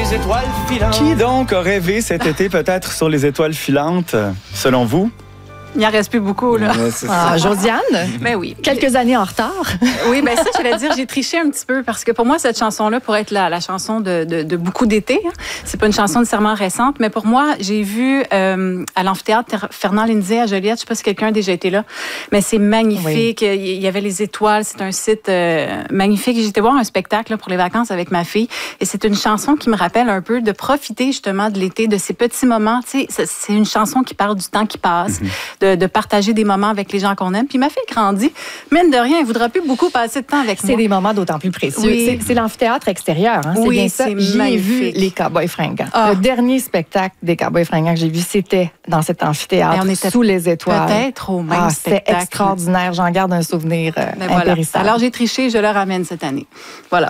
les étoiles filantes. Qui donc a rêvé cet été peut-être sur les étoiles filantes, selon vous? Il n'en reste plus beaucoup, là. Josiane? Ben oui. Quelques années en retard. Oui, ben ça, je voulais dire, j'ai triché un petit peu parce que pour moi, cette chanson-là pourrait être la chanson de beaucoup d'été. C'est pas une chanson nécessairement récente, mais pour moi, j'ai vu à l'amphithéâtre Fernand Lindsay à Joliette, je sais pas si quelqu'un a déjà été là, mais c'est magnifique. Oui. Il y avait les étoiles, c'est un site magnifique. J'étais voir un spectacle là, pour les vacances avec ma fille et c'est une chanson qui me rappelle un peu de profiter justement de l'été, de ces petits moments. Tu sais, c'est une chanson qui parle du temps qui passe. De partager des moments avec les gens qu'on aime. Puis ma fille grandit, mine de rien, elle ne voudra plus beaucoup passer de temps avec moi. C'est des moments d'autant plus précieux. Oui. C'est l'amphithéâtre extérieur, hein? Oui, bien ça. J'y ai vu les Cowboys fringants. Le dernier spectacle des Cowboys fringants que j'ai vu, c'était dans cet amphithéâtre, sous les étoiles. Peut-être au même spectacle. C'était extraordinaire. J'en garde un souvenir impérissable. Voilà. Alors j'ai triché, je le ramène cette année. Voilà.